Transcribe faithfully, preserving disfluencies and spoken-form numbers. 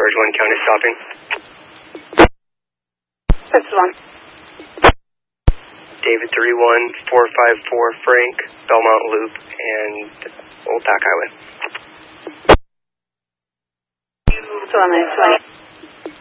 charge one county stopping. That's one. David three one four five four Frank, Belmont Loop, and Old Pack Highway. Two on nine twenty.